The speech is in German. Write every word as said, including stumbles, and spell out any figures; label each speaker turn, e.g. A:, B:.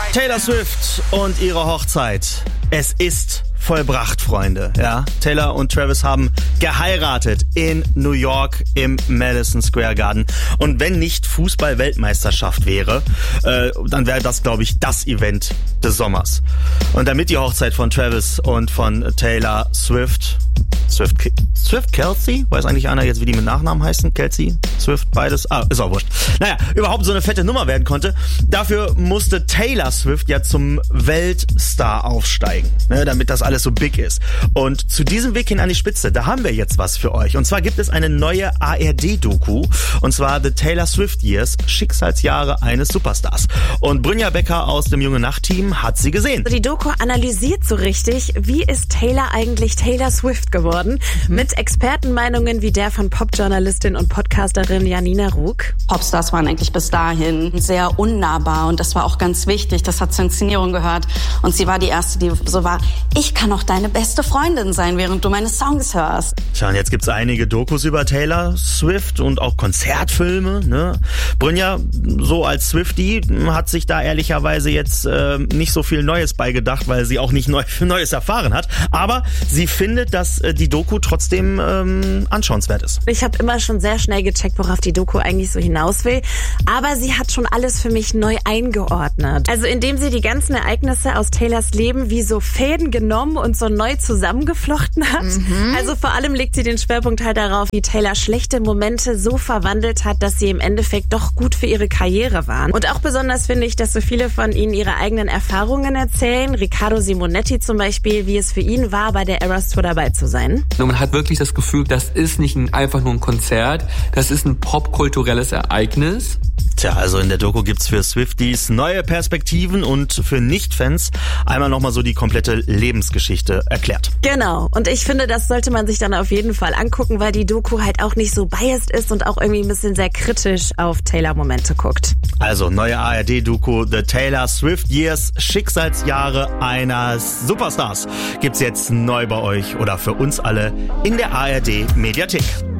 A: Taylor Swift und ihre Hochzeit. Es ist vollbracht, Freunde. Ja, Taylor und Travis haben geheiratet in New York im Madison Square Garden. Und wenn nicht Fußball-Weltmeisterschaft wäre, äh, dann wäre das, glaube ich, das Event des Sommers. Und damit die Hochzeit von Travis und von Taylor Swift, Swift, Swift Kelsey, weiß eigentlich einer jetzt, wie die mit Nachnamen heißen? Kelsey, Swift, beides? Ah, ist auch wurscht. Naja, überhaupt so eine fette Nummer werden konnte. Dafür musste Taylor Swift ja zum Weltstar aufsteigen, ne, damit das alles so big ist. Und zu diesem Weg hin an die Spitze, da haben wir jetzt was für euch. Und zwar gibt es eine neue A R D-Doku, und zwar The Taylor Swift Years, Schicksalsjahre eines Superstars. Und Brynja Becker aus dem Junge Nacht-Team hat sie gesehen.
B: Die Doku analysiert so richtig, wie ist Taylor eigentlich Taylor Swift geworden? Mhm. Mit Expertenmeinungen wie der von Popjournalistin und Podcasterin Janina Rug.
C: Popstars waren eigentlich bis dahin sehr unnahbar und das war auch ganz wichtig. Das hat zur Inszenierung gehört und sie war die erste, die so war, ich kann auch deine beste Freundin sein, während du meine Songs hörst.
A: Tja, und jetzt gibt's einige Dokus über Taylor Swift und auch Konzertfilme, ne? Brynja, so als Swiftie, hat sich da ehrlicherweise jetzt äh, nicht so viel Neues beigedacht, weil sie auch nicht neu, Neues erfahren hat. Aber sie findet, dass äh, die Doku trotzdem ähm, anschauenswert ist.
B: Ich habe immer schon sehr schnell gecheckt, worauf die Doku eigentlich so hinaus will. Aber sie hat schon alles für mich neu eingeordnet. Also indem sie die ganzen Ereignisse aus Taylors Leben wie so Fäden genommen und so neu zusammengeflochten hat. Mhm. Also vor allem legt sie den Schwerpunkt halt darauf, wie Taylor schlechte Momente so verwandelt hat, dass sie im Endeffekt doch gut für ihre Karriere waren. Und auch besonders finde ich, dass so viele von ihnen ihre eigenen Erfahrungen erzählen. Riccardo Simonetti zum Beispiel, wie es für ihn war, bei der Eras Tour dabei zu sein.
D: Und man hat wirklich das Gefühl, das ist nicht ein, einfach nur ein Konzert, das ist ein popkulturelles Ereignis.
A: Tja, also in der Doku gibt's für Swifties neue Perspektiven und für Nicht-Fans einmal nochmal so die komplette Lebensgeschichte erklärt.
B: Genau. Und ich finde, das sollte man sich dann auf jeden Fall angucken, weil die Doku halt auch nicht so biased ist und auch irgendwie ein bisschen sehr kritisch auf Taylor-Momente guckt.
A: Also neue A R D-Doku The Taylor Swift Years, Schicksalsjahre eines Superstars, gibt's jetzt neu bei euch oder für uns alle in der A R D Mediathek.